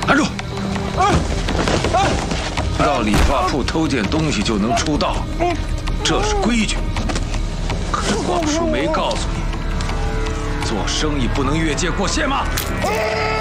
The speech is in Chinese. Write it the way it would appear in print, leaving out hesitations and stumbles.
站住！到理发铺偷件东西就能出道，这是规矩。可是广叔没告诉你，做生意不能越界过线吗？